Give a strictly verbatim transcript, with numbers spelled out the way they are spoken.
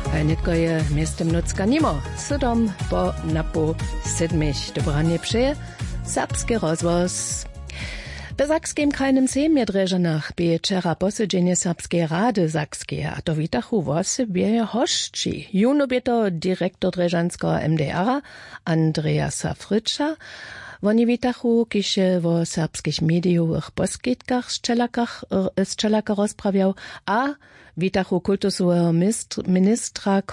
A nitko je miestem Nocka nimo, sudom po napo sedmich. Dobranie przeje, serbski rozvoz. W Sakskim krajnym sejmie Dreżanach bie wczera posiedzenie Serbskiej Rady Sakskie, a to witachu was bie hoszczy. Juno bie to dyrektor Dreżanskiego M D R-a Andreasa Fritscha. Woni witachu, kisze wo serbskich mediów poskitkach z Czelaka rozprawiał, a witachu kultusowego ministra